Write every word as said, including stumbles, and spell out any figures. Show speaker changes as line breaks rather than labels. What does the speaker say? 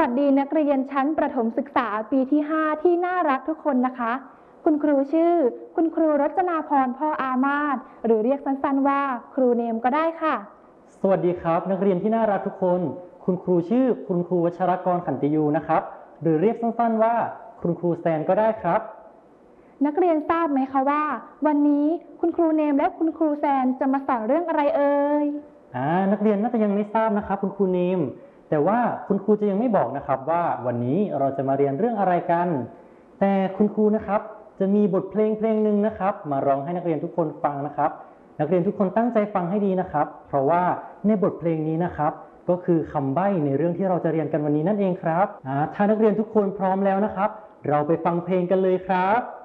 สดีนักเรียนชั้นประถมศึกษาปีที่ห้าที่น่ารักทุกคนนะคะคุณครูชื่อคุณครูรจนาพรพ่ออามาศหรือเรียกสั้นๆว่าครูเนมก็ได้ค่ะ
สวัสดีครับนักเรียนที่น่ารักทุกคนคุณครูชื่อคุณครูวัชรกรขันติยูนะครับหรือเรียกสั้นๆว่าคุณครูแซนก็ได้ครับ
นักเรียนทราบไหมคะว่าวันนี้คุณครูเนมและคุณครูแซนจะมาสอนเรื่องอะไรเอ่ย
อ่านักเรียนน่าจะยังไม่ทราบนะครับคุณครูเนมแต่ว่าคุณครูจะยังไม่บอกนะครับว่าวันนี้เราจะมาเรียนเรื่องอะไรกันแต่คุณครูนะครับจะมีบทเพลงเพลงหนึ่งนะครับมาร้องให้นักเรียนทุกคนฟังนะครับนักเรียนทุกคนตั้งใจฟังให้ดีนะครับเพราะว่าในบทเพลงนี้นะครับก็คือคำใบ้ในเรื่องที่เราจะเรียนกันวันนี้นั่นเองครับอ่าถ้านักเรียนทุกคนพร้อมแล้วนะครับเราไปฟังเพลงกันเลยครับ